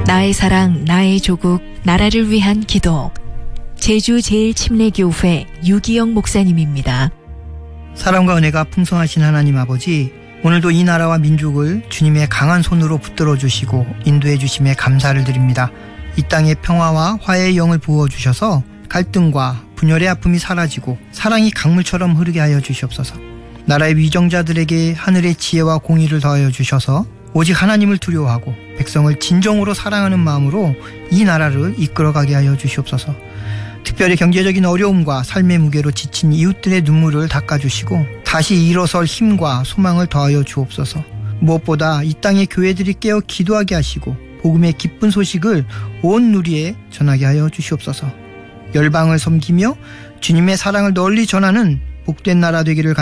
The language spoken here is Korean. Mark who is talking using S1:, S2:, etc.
S1: 나의 사랑, 나의 조국, 나라를 위한 기도. 제주제일침례교회 유기영 목사님입니다.
S2: 사랑과 은혜가 풍성하신 하나님 아버지, 오늘도 이 나라와 민족을 주님의 강한 손으로 붙들어 주시고 인도해 주심에 감사를 드립니다. 이 땅에 평화와 화해의 영을 부어주셔서 갈등과 분열의 아픔이 사라지고 사랑이 강물처럼 흐르게 하여 주시옵소서. 나라의 위정자들에게 하늘의 지혜와 공의를 더하여 주셔서 오직 하나님을 두려워하고 백성을 진정으로 사랑하는 마음으로 이 나라를 이끌어가게 하여 주시옵소서. 특별히 경제적인 어려움과 삶의 무게로 지친 이웃들의 눈물을 닦아주시고 다시 일어설 힘과 소망을 더하여 주옵소서. 무엇보다 이 땅의 교회들이 깨어 기도하게 하시고 복음의 기쁜 소식을 온 누리에 전하게 하여 주시옵소서. 열방을 섬기며 주님의 사랑을 널리 전하는 복된 나라 되기를